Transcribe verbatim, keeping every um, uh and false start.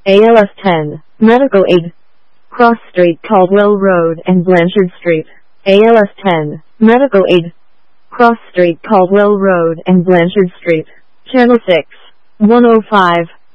A L S ten, Medical Aid. Cross Street, Caldwell Road and Blanchard Street. A L S ten, Medical Aid. Cross Street, Caldwell Road and Blanchard Street. Channel six, one oh five.